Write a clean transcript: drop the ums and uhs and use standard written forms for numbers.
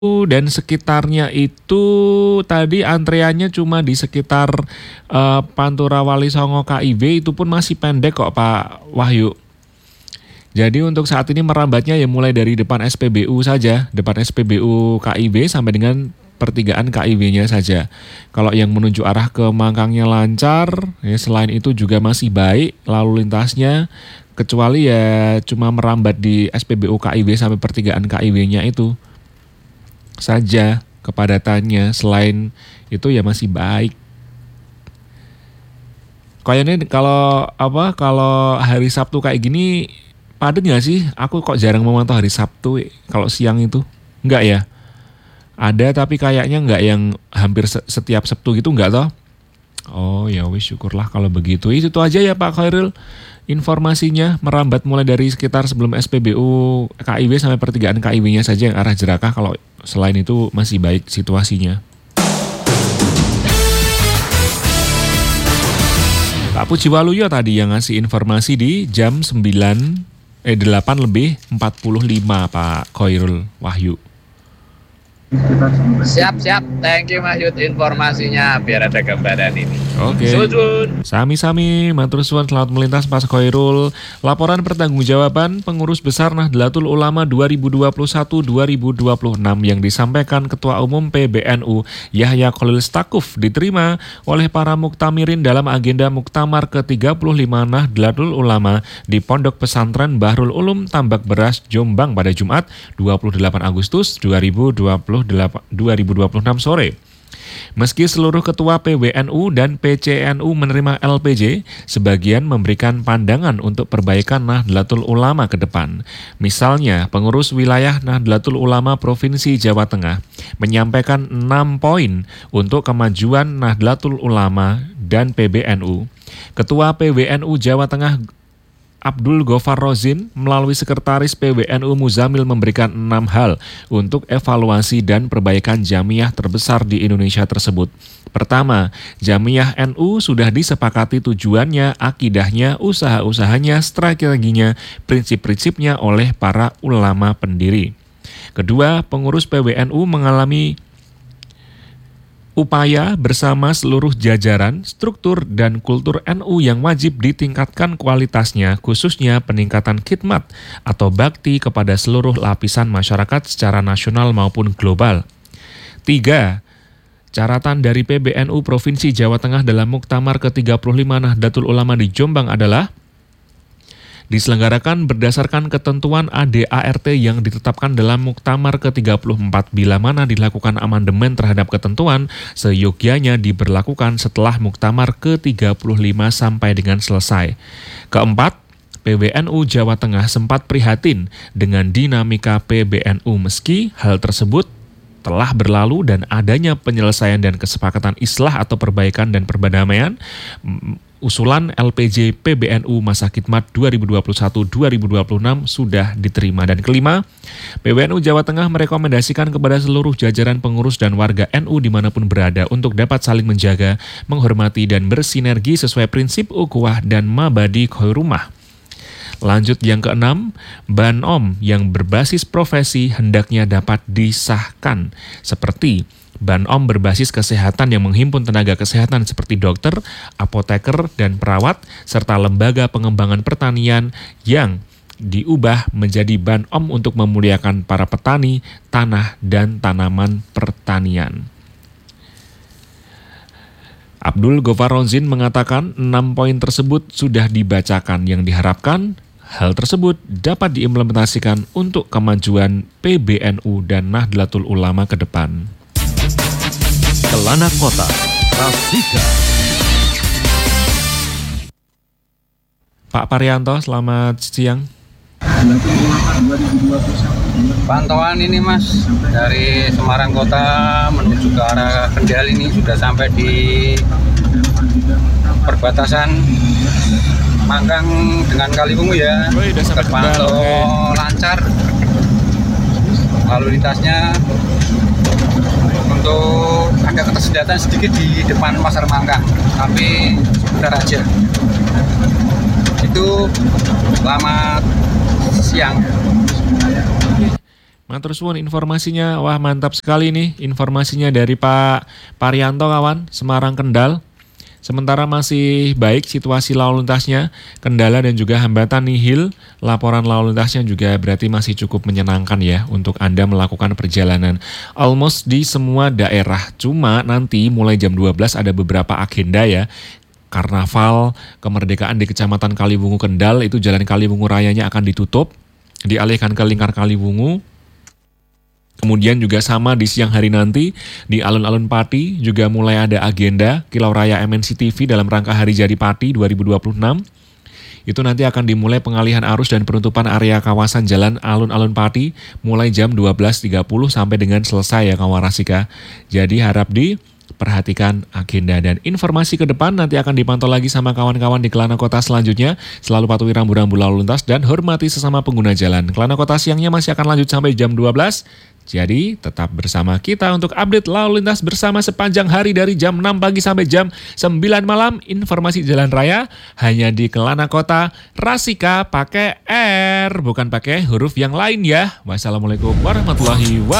dan sekitarnya itu tadi antreannya cuma di sekitar Pantura Wali Songo KIB, itu pun masih pendek kok Pak Wahyu. Jadi untuk saat ini merambatnya ya mulai dari depan SPBU saja, depan SPBU KIB sampai dengan pertigaan KIB-nya saja. Kalau yang menuju arah ke Mangkangnya lancar, ya selain itu juga masih baik lalu lintasnya, kecuali ya cuma merambat di SPBU KIB sampai pertigaan KIB-nya itu saja kepadatannya. Selain itu ya masih baik. Kayaknya kalau hari Sabtu kayak gini padat nggak sih? Aku kok jarang memantau hari Sabtu kalau siang itu. Nggak ya? Ada tapi kayaknya nggak yang hampir setiap Sabtu gitu, nggak toh? Oh ya wis, syukurlah kalau begitu. Itu aja ya Pak Khairil. Informasinya merambat mulai dari sekitar sebelum SPBU KIB sampai pertigaan KIB-nya saja yang arah Jerakah. Kalau selain itu masih baik situasinya. Pak Pujiwaluyo tadi yang ngasih informasi di jam 8 lebih 45 Pak Khairul Wahyu. Siap. Thank you Mas Yud informasinya biar ada gambaran ini. Oke. Sujun. Sami-sami, matur suwun, selamat melintas Mas Khairul. Laporan pertanggungjawaban Pengurus Besar Nahdlatul Ulama 2021-2026 yang disampaikan Ketua Umum PBNU Yahya Khalil Stakuf diterima oleh para muktamirin dalam agenda Muktamar ke-35 Nahdlatul Ulama di Pondok Pesantren Bahrul Ulum Tambak Beras, Jombang pada Jumat 28 Agustus 2026 sore. Meski seluruh ketua PBNU dan PCNU menerima LPJ, sebagian memberikan pandangan untuk perbaikan Nahdlatul Ulama ke depan. Misalnya, pengurus wilayah Nahdlatul Ulama Provinsi Jawa Tengah menyampaikan 6 poin untuk kemajuan Nahdlatul Ulama dan PBNU. Ketua PBNU Jawa Tengah Abdul Ghaffar Rozin melalui Sekretaris PBNU Muzamil memberikan 6 hal untuk evaluasi dan perbaikan jamiah terbesar di Indonesia tersebut. Pertama, jamiah NU sudah disepakati tujuannya, akidahnya, usaha-usahanya, strateginya, prinsip-prinsipnya oleh para ulama pendiri. Kedua, pengurus PBNU mengalami upaya bersama seluruh jajaran, struktur, dan kultur NU yang wajib ditingkatkan kualitasnya, khususnya peningkatan khidmat atau bakti kepada seluruh lapisan masyarakat secara nasional maupun global. 3. Caratan dari PBNU Provinsi Jawa Tengah dalam Muktamar ke-35 Nahdlatul Ulama di Jombang adalah diselenggarakan berdasarkan ketentuan ADART yang ditetapkan dalam Muktamar ke-34 bila mana dilakukan amandemen terhadap ketentuan, seyogyanya diberlakukan setelah Muktamar ke-35 sampai dengan selesai. Keempat, PBNU Jawa Tengah sempat prihatin dengan dinamika PBNU meski hal tersebut telah berlalu dan adanya penyelesaian dan kesepakatan islah atau perbaikan dan perdamaian. Usulan LPJ PBNU masa khidmat 2021-2026 sudah diterima. Dan kelima, PBNU Jawa Tengah merekomendasikan kepada seluruh jajaran pengurus dan warga NU dimanapun berada untuk dapat saling menjaga, menghormati, dan bersinergi sesuai prinsip ukhuwah dan mabadi khairumah. Lanjut yang keenam, BANOM yang berbasis profesi hendaknya dapat disahkan seperti BANOM berbasis kesehatan yang menghimpun tenaga kesehatan seperti dokter, apoteker, dan perawat, serta lembaga pengembangan pertanian yang diubah menjadi BANOM untuk memuliakan para petani, tanah, dan tanaman pertanian. Abdul Ghaffar Rozin mengatakan 6 poin tersebut sudah dibacakan yang diharapkan hal tersebut dapat diimplementasikan untuk kemajuan PBNU dan Nahdlatul Ulama ke depan. Kelana Kota, Tasika. Pak Parianto, selamat siang. Pantauan ini Mas, dari Semarang Kota menuju ke arah Kendal ini sudah sampai di perbatasan Mangkang dengan Kaliwungu ya. Terpantau lancar, lalu lintasnya. Untuk ada ketersendatan sedikit di depan Pasar Mangkang, tapi sebentar aja. Itu selamat siang. Matur suwun informasinya. Wah, mantap sekali nih informasinya dari Pak Parianto kawan, Semarang Kendal. Sementara masih baik situasi lalu lintasnya, kendala dan juga hambatan nihil, laporan lalu lintasnya juga berarti masih cukup menyenangkan ya untuk Anda melakukan perjalanan. Almost di semua daerah, cuma nanti mulai jam 12 ada beberapa agenda ya. Karnaval kemerdekaan di Kecamatan Kaliwungu Kendal, itu Jalan Kaliwungu Rayanya akan ditutup, dialihkan ke Lingkar Kaliwungu. Kemudian juga sama di siang hari nanti di Alun-Alun Pati juga mulai ada agenda Kilau Raya MNC TV dalam rangka Hari Jadi Pati 2026. Itu nanti akan dimulai pengalihan arus dan penutupan area kawasan Jalan Alun-Alun Pati mulai jam 12.30 sampai dengan selesai ya kawan Rasika. Jadi harap diperhatikan agenda dan informasi ke depan nanti akan dipantau lagi sama kawan-kawan di Kelana Kota selanjutnya. Selalu patuhi rambu-rambu lalu lintas dan hormati sesama pengguna jalan. Kelana Kota siangnya masih akan lanjut sampai jam 12. Jadi tetap bersama kita untuk update lalu lintas bersama sepanjang hari dari jam 6 pagi sampai jam 9 malam. Informasi jalan raya hanya di Kelana Kota. Rasika pakai R, bukan pakai huruf yang lain ya. Wassalamualaikum warahmatullahi wabarakatuh.